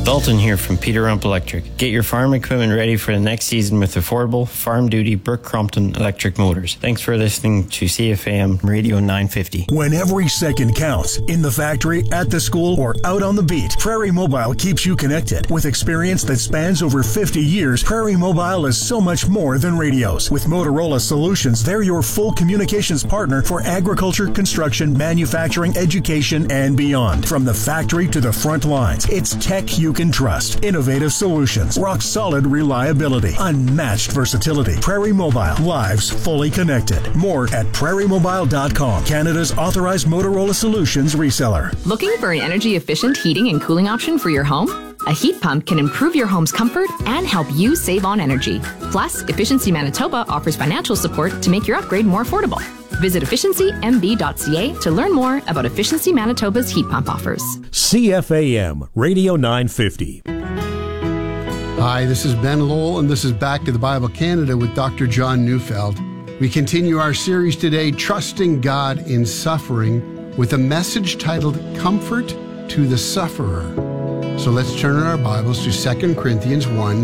Dalton here from Peter Rump Electric. Get your farm equipment ready for the next season with affordable, farm-duty Burke Crompton electric motors. Thanks for listening to CFAM Radio 950. When every second counts, in the factory, at the school, or out on the beat, Prairie Mobile keeps you connected. With experience that spans over 50 years, Prairie Mobile is so much more than radios. With Motorola Solutions, they're your full communications partner for agriculture, construction, manufacturing, education, and beyond. From the factory to the front lines, it's tech you can trust. Innovative solutions, rock-solid reliability, unmatched versatility. Prairie Mobile, lives fully connected. More at prairiemobile.com, Canada's authorized Motorola Solutions reseller. Looking for an energy-efficient heating and cooling option for your home? A heat pump can improve your home's comfort and help you save on energy. Plus, Efficiency Manitoba offers financial support to make your upgrade more affordable. Visit efficiencymb.ca to learn more about Efficiency Manitoba's heat pump offers. CFAM Radio 950. Hi, this is Ben Lowell, and this is Back to the Bible Canada with Dr. John Neufeld. We continue our series today, Trusting God in Suffering, with a message titled Comfort to the Sufferer. So let's turn our Bibles to 2 Corinthians 1,